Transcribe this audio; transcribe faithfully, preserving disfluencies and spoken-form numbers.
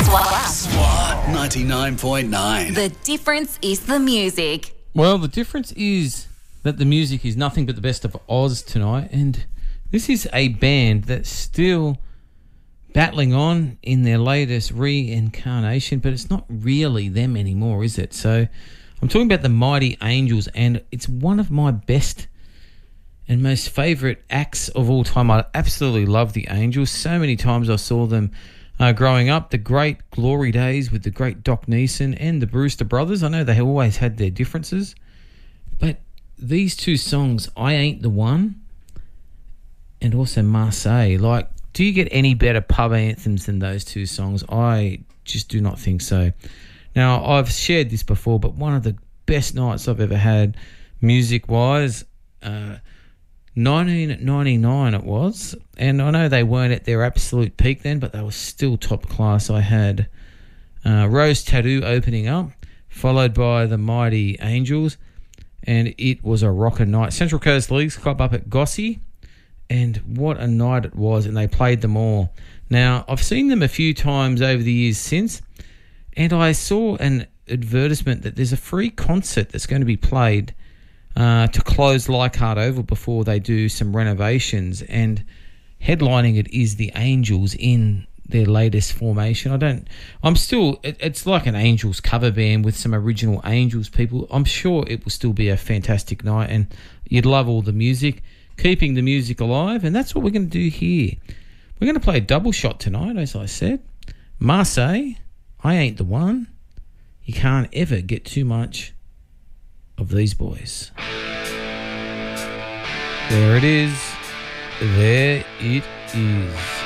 SWR ninety-nine point nine. The difference is the music. Well, the difference is that the music is nothing but the best of Oz tonight, and this is a band that's still battling on in their latest reincarnation, but it's not really them anymore, is it? So I'm talking about the Mighty Angels, and it's one of my best and most favourite acts of all time. I absolutely love the Angels. So many times I saw them uh, growing up. The great glory days with the great Doc Neeson and the Brewster Brothers. I know they always had their differences, but these two songs, I Ain't the One and also Marseille, like, do you get any better pub anthems than those two songs? I just do not think so. Now, I've shared this before, but one of the best nights I've ever had music-wise, uh, nineteen ninety-nine it was, and I know they weren't at their absolute peak then, but they were still top class. I had uh, Rose Tattoo opening up, followed by the Mighty Angels, and it was a rocker night. Central Coast Leagues Club up at Gossie, and what a night it was, and they played them all. Now, I've seen them a few times over the years since, and I saw an advertisement that there's a free concert that's going to be played uh, to close Leichhardt Oval before they do some renovations, and headlining it is the Angels in their latest formation. I don't, I'm still, it, it's like an Angels cover band with some original Angels people. I'm sure it will still be a fantastic night, and you'd love all the music, keeping the music alive, and that's what we're going to do here. We're going to play a double shot tonight, as I said. Marseille, I Ain't the One. You can't ever get too much of these boys. There it is. There it is.